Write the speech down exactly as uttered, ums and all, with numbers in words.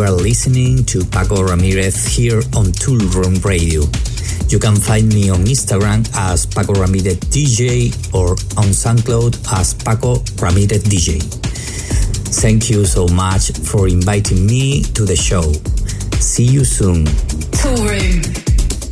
are listening to Paco Ramirez here on Tool Room Radio. You can find me on Instagram as Paco Ramirez D J or on SoundCloud as Paco Ramirez D J. Thank you so much for inviting me to the show. See you soon. Tool Room.